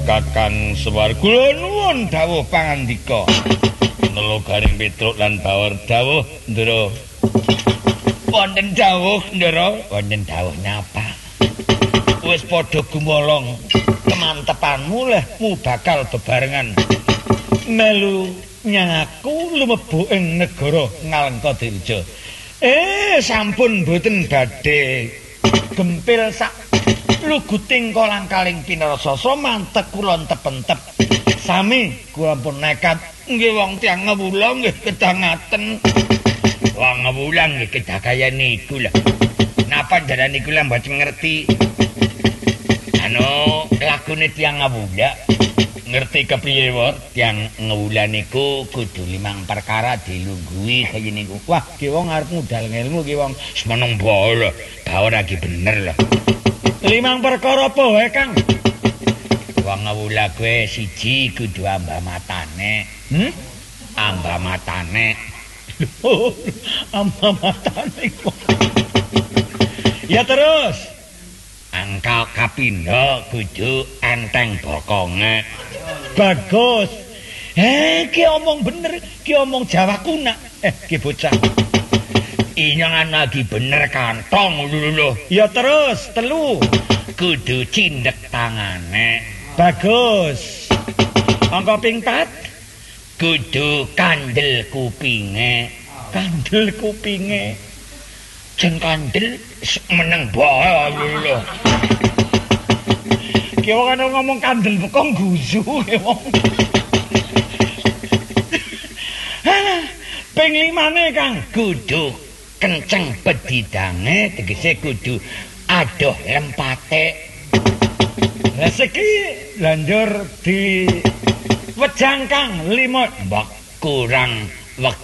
Kakang Semar kula nuwun dawuh pangandika. Nelo Garing Petruk lan Bawor dawuh Ndara. Wonten dawuh Ndara, wonten dawuh nyapa. Wis padha gumolong kemantepanmu lehmu bakal bebarengan melu nyaku lumebu ing negara Ngalengkadirja. Sampun boten badhe gempil sak luguting kolang-kaling pinarasasa mantek kula entep-entep. Sami kula pun nekat nggih wong tiyang ngewula nggih kedah ngaten. Wong ngewula nggih kedah kaya niku lho. Napa njarane kula mboten ngerti. Lakune tiyang ngewula ngerti kepriye wae tiyang ngewula niku kudu 5 perkara dilungguhi kaya niku. Wah, ki wong arep ngudal ngelmu ki wong semeneng bae lho. Bawor lagi bener lho. 5 perkara apa wae, Kang? Wong ngewula kowe siji kudu amba matane. Amba matane. Amba matane kok. Ya terus. Angka kapindho kudu enteng bokonge. Bagus. Ki omong bener, ki omong Jawa kunak. Ki bocah. Inyangan lagi bener kantong lho. Ya terus, 3. Kudu cindek tangane. Bagus. Angka ping 4. Kudu kandel kupinge. Kandel kupinge. Jen kandel meneng bae lho. Ki wong ana ngomong kandel bekong guzu ki wong. Ping 5ne Kang, kudu kenceng bedidange, tegese kudu adoh lempate. Rezeki lanjur di wejang Kang 5 mbak kurang wektu